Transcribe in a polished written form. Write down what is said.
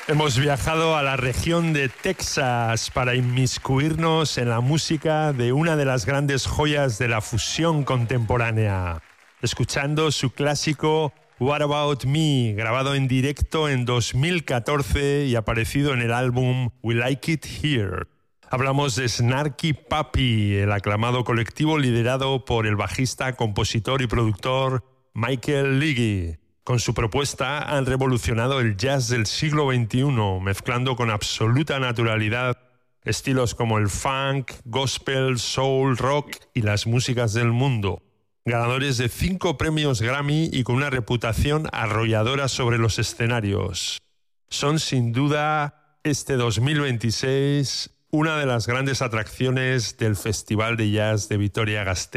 Hemos viajado a la región de Texas para inmiscuirnos en la música de una de las grandes joyas de la fusión contemporánea, escuchando su clásico What About Me, grabado en directo en 2014 y aparecido en el álbum We Like It Here. Hablamos de Snarky Puppy, el aclamado colectivo liderado por el bajista, compositor y productor Michael Leahy. Con su propuesta han revolucionado el jazz del siglo XXI, mezclando con absoluta naturalidad estilos como el funk, gospel, soul, rock y las músicas del mundo. Ganadores de 5 premios Grammy y con una reputación arrolladora sobre los escenarios. Son sin duda este 2026 una de las grandes atracciones del Festival de Jazz de Vitoria-Gasteiz.